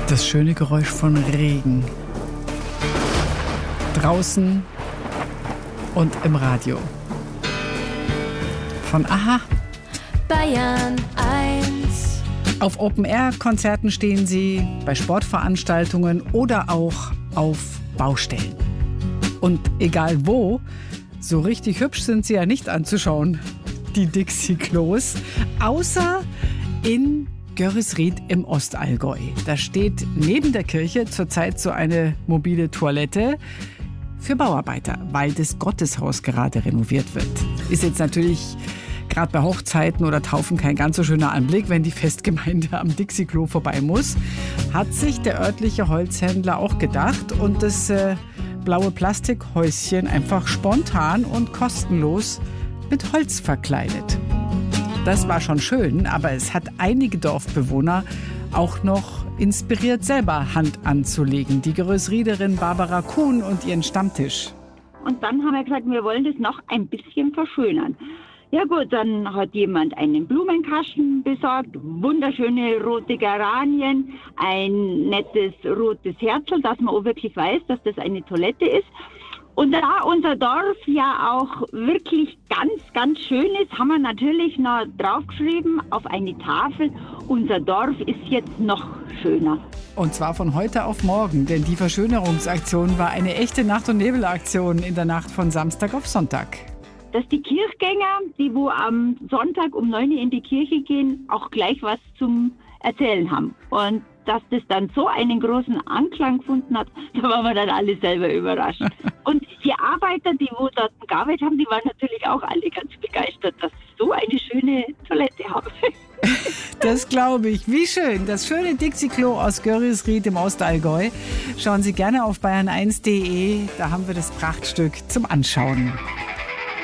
Das schöne Geräusch von Regen. Draußen und im Radio. Von Aha. Bayern 1. Auf Open-Air-Konzerten stehen sie, bei Sportveranstaltungen oder auch auf Baustellen. Und egal wo, so richtig hübsch sind sie ja nicht anzuschauen, die Dixie-Klos, außer in Görresried im Ostallgäu. Da steht neben der Kirche zurzeit so eine mobile Toilette für Bauarbeiter, weil das Gotteshaus gerade renoviert wird. Ist jetzt natürlich gerade bei Hochzeiten oder Taufen kein ganz so schöner Anblick, wenn die Festgemeinde am Dixie-Klo vorbei muss. Hat sich der örtliche Holzhändler auch gedacht und das blaue Plastikhäuschen einfach spontan und kostenlos mit Holz verkleidet. Das war schon schön, aber es hat einige Dorfbewohner auch noch inspiriert, selber Hand anzulegen. Die Görresriederin Barbara Kuhn und ihren Stammtisch. Und dann haben wir gesagt, wir wollen das noch ein bisschen verschönern. Ja gut, dann hat jemand einen Blumenkasten besorgt, wunderschöne rote Geranien, ein nettes rotes Herzl, dass man auch wirklich weiß, dass das eine Toilette ist. Und da unser Dorf ja auch wirklich ganz, ganz schön ist, haben wir natürlich noch draufgeschrieben auf eine Tafel, unser Dorf ist jetzt noch schöner. Und zwar von heute auf morgen, denn die Verschönerungsaktion war eine echte Nacht- und Nebelaktion in der Nacht von Samstag auf Sonntag. Dass die Kirchgänger, die wo am Sonntag um 9 Uhr in die Kirche gehen, auch gleich was zum Erzählen haben. Und dass das dann so einen großen Anklang gefunden hat, da waren wir dann alle selber überrascht. Und die Arbeiter, die wo dort gearbeitet haben, die waren natürlich auch alle ganz begeistert, dass sie so eine schöne Toilette haben. Das glaube ich. Wie schön. Das schöne Dixie-Klo aus Görresried im Ostallgäu. Schauen Sie gerne auf bayern1.de. Da haben wir das Prachtstück zum Anschauen.